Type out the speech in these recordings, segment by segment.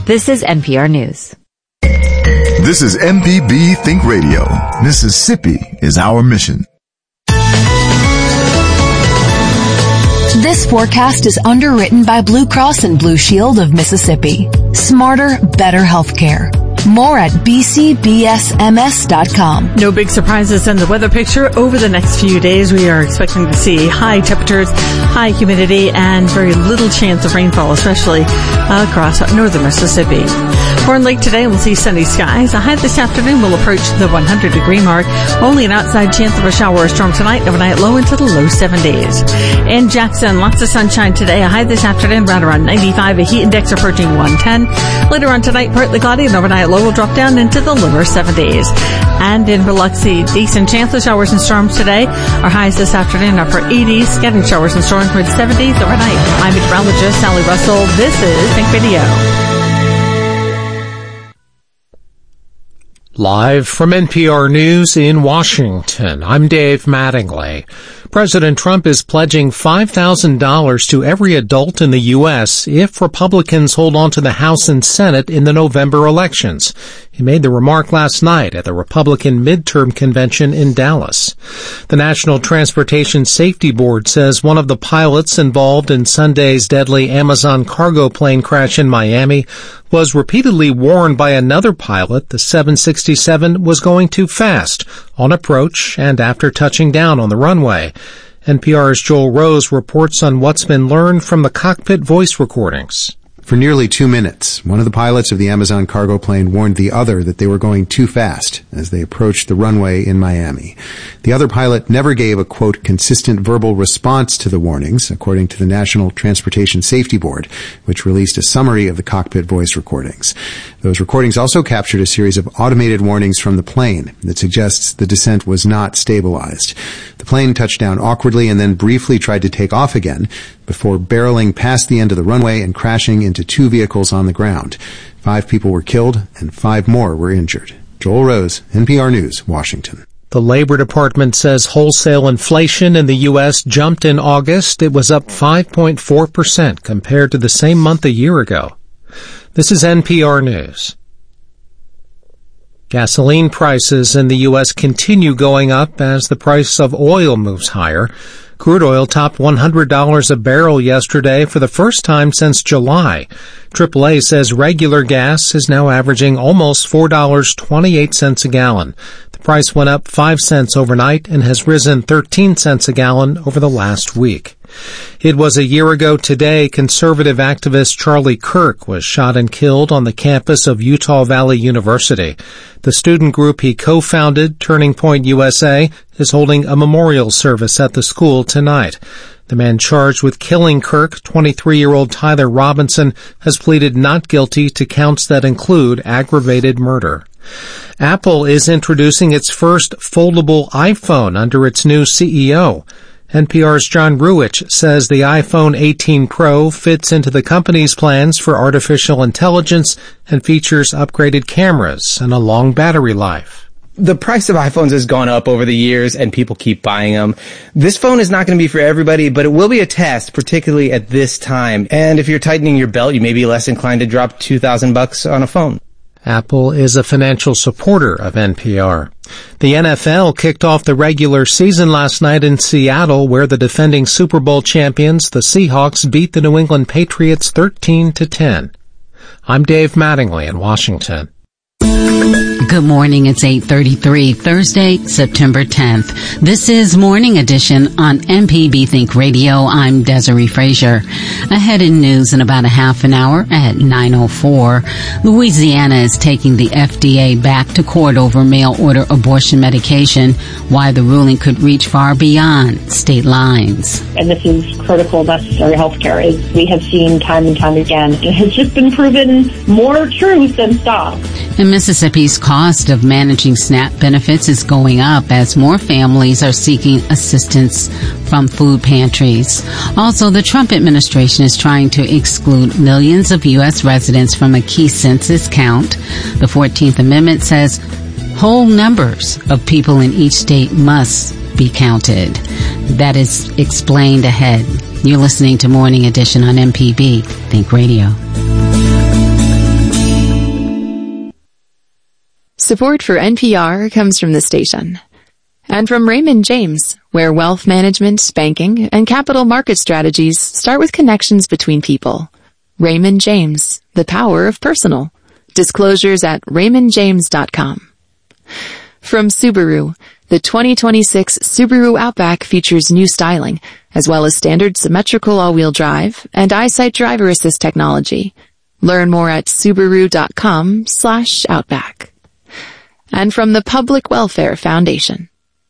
This is NPR News. This is MPB Think Radio. Mississippi is our mission. This forecast is underwritten by Blue Cross and Blue Shield of Mississippi. Smarter, better healthcare. More at bcbsms.com. No big surprises in the weather picture. Over the next few days, we are expecting to see high temperatures, high humidity, and very little chance of rainfall, especially across northern Mississippi. Horn Lake today, we'll see sunny skies. A high this afternoon will approach the 100-degree mark. Only an outside chance of a shower or storm tonight. Overnight low into the low 70s. In Jackson, lots of sunshine today. A high this afternoon, right around 95. A heat index approaching 110. Later on tonight, partly cloudy, and overnight low will drop down into the lower 70s. And in Biloxi, decent chance of showers and storms today. Our highs this afternoon upper 80s, scattered showers and storms mid 70s overnight. I'm meteorologist Sally Russell. This is Think Video. Live from NPR News in Washington, I'm Dave Mattingly. President Trump is pledging $5,000 to every adult in the U.S. if Republicans hold on to the House and Senate in the November elections. He made the remark last night at the Republican midterm convention in Dallas. The National Transportation Safety Board says one of the pilots involved in Sunday's deadly Amazon cargo plane crash in Miami was repeatedly warned by another pilot the 767 was going too fast on approach and after touching down on the runway. NPR's Joel Rose reports on what's been learned from the cockpit voice recordings. For nearly 2 minutes, one of the pilots of the Amazon cargo plane warned the other that they were going too fast as they approached the runway in Miami. The other pilot never gave a, quote, consistent verbal response to the warnings, according to the National Transportation Safety Board, which released a summary of the cockpit voice recordings. Those recordings also captured a series of automated warnings from the plane that suggests the descent was not stabilized. The plane touched down awkwardly and then briefly tried to take off again before barreling past the end of the runway and crashing into 2 vehicles on the ground. 5 people were killed and 5 more were injured. Joel Rose, NPR News, Washington. The Labor Department says wholesale inflation in the U.S. jumped in August. It was up 5.4% compared to the same month a year ago. This is NPR News. Gasoline prices in the U.S. continue going up as the price of oil moves higher. Crude oil topped $100 a barrel yesterday for the first time since July. AAA says regular gas is now averaging almost $4.28 a gallon. The price went up 5 cents overnight and has risen 13 cents a gallon over the last week. It was a year ago today conservative activist Charlie Kirk was shot and killed on the campus of Utah Valley University. The student group he co-founded, Turning Point USA, is holding a memorial service at the school tonight. The man charged with killing Kirk, 23-year-old Tyler Robinson, has pleaded not guilty to counts that include aggravated murder. Apple is introducing its first foldable iPhone under its new CEO. NPR's John Ruwitch says the iPhone 18 Pro fits into the company's plans for artificial intelligence and features upgraded cameras and a long battery life. The price of iPhones has gone up over the years and people keep buying them. This phone is not going to be for everybody, but it will be a test, particularly at this time. And if you're tightening your belt, you may be less inclined to drop $2,000 on a phone. Apple is a financial supporter of NPR. The NFL kicked off the regular season last night in Seattle, where the defending Super Bowl champions, the Seahawks, beat the New England Patriots 13-10. I'm Dave Mattingly in Washington. Good morning. It's 8:33, Thursday, September 10th. This is Morning Edition on MPB Think Radio. I'm Desiree Frazier. Ahead in news in about a half an hour at 9:04. Louisiana is taking the FDA back to court over mail-order abortion medication. Why the ruling could reach far beyond state lines. And this is critical, necessary health care, as we have seen time and time again. It has just been proven more true than stop. And Mississippi's cost of managing SNAP benefits is going up as more families are seeking assistance from food pantries. Also, the Trump administration is trying to exclude millions of U.S. residents from a key census count. The 14th Amendment says whole numbers of people in each state must be counted. That is explained ahead. You're listening to Morning Edition on MPB Think Radio. Support for NPR comes from the station. And from Raymond James, where wealth management, banking, and capital market strategies start with connections between people. Raymond James, the power of personal. Disclosures at raymondjames.com. From Subaru, the 2026 Subaru Outback features new styling, as well as standard symmetrical all-wheel drive and EyeSight driver assist technology. Learn more at subaru.com/outback. And from the Public Welfare Foundation.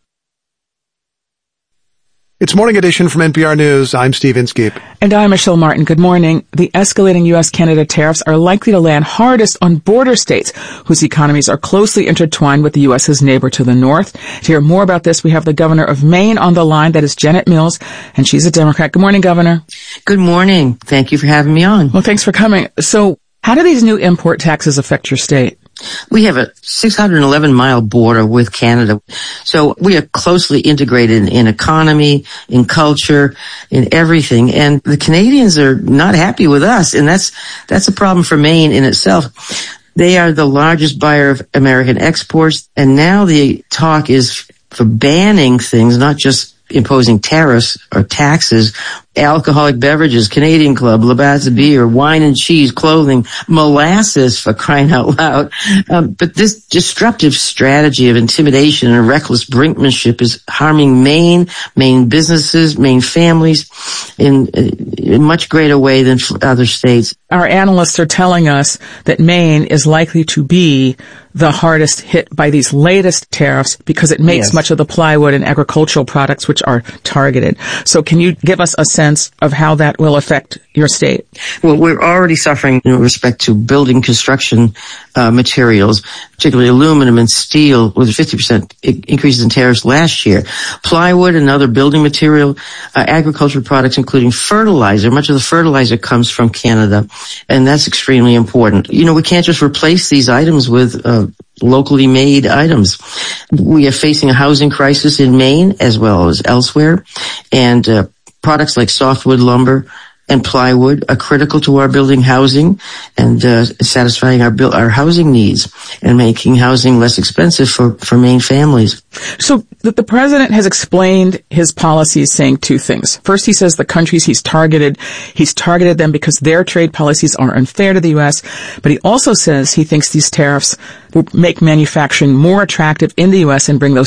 It's Morning Edition from NPR News. I'm Steve Inskeep. And I'm Michelle Martin. Good morning. The escalating U.S.-Canada tariffs are likely to land hardest on border states, whose economies are closely intertwined with the U.S.'s neighbor to the north. To hear more about this, we have the governor of Maine on the line. That is Janet Mills, and she's a Democrat. Good morning, Governor. Good morning. Thank you for having me on. Well, thanks for coming. So, how do these new import taxes affect your state? We have a 611-mile border with Canada, so we are closely integrated in economy, in culture, in everything, and the Canadians are not happy with us, and that's a problem for Maine in itself. They are the largest buyer of American exports, and now the talk is for banning things, not just imposing tariffs or taxes, alcoholic beverages, Canadian Club, Labatt's beer, wine and cheese, clothing, molasses, for crying out loud. But this disruptive strategy of intimidation and reckless brinkmanship is harming Maine businesses, Maine families in a much greater way than other states. Our analysts are telling us that Maine is likely to be the hardest hit by these latest tariffs because it makes much of the plywood and agricultural products which are targeted. So can you give us a sense of how that will affect your state? Well, we're already suffering in respect to building construction materials, particularly aluminum and steel, with 50% increases in tariffs last year. Plywood and other building material, agricultural products, including fertilizer. Much of the fertilizer comes from Canada, and that's extremely important. You know, we can't just replace these items with locally made items. We are facing a housing crisis in Maine as well as elsewhere, and products like softwood lumber and plywood are critical to our building housing and satisfying our housing needs and making housing less expensive for Maine families. So the president has explained his policies saying two things. First, he says the countries he's targeted them because their trade policies are unfair to the U.S., but he also says he thinks these tariffs will make manufacturing more attractive in the U.S. and bring those